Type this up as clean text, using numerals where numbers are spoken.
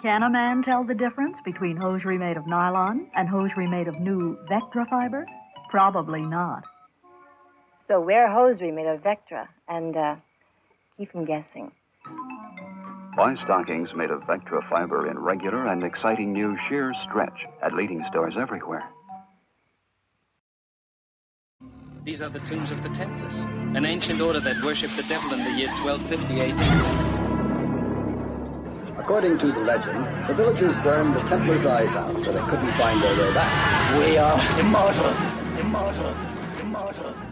Can a man tell the difference between hosiery made of nylon and hosiery made of new Vectra fiber? Probably not. So wear hosiery made of Vectra and keep him guessing. Buy stockings made of Vectra fiber in regular and exciting new sheer stretch at leading stores everywhere. These are the tombs of the Templars, an ancient order that worshipped the devil in the year 1250 AD. According to the legend, the villagers burned the Templars' eyes out so they couldn't find their way back. We are immortal, immortal, immortal.